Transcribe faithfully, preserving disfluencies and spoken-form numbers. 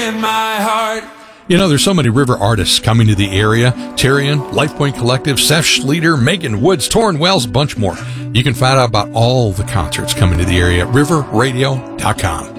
in my heart. You know, there's so many river artists coming to the area. Tyrion, Life Point Collective, Seth Schleter, Megan Woods, Torrin Wells, bunch more. You can find out about all the concerts coming to the area at river radio dot com.